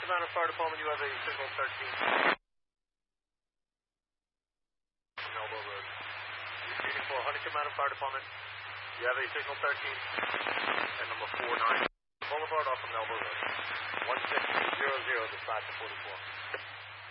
Huntington Manor Fire Department, you have a signal 13. From Elbow Road. Repeating for Huntington Manor Fire Department, you have a signal 13. And number 49. Boulevard off from Elbow Road. 1600, dispatch to 44.